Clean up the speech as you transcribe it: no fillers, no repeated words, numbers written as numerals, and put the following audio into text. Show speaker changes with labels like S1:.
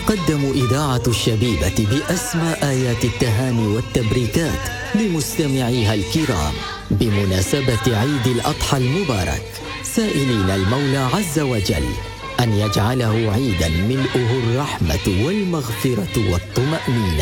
S1: تتقدم إذاعة الشبيبة بأسمى آيات التهاني والتبريكات لمستمعيها الكرام بمناسبة عيد الأضحى المبارك، سائلين المولى عز وجل أن يجعله عيدا ملؤه الرحمة والمغفرة والطمأنينة.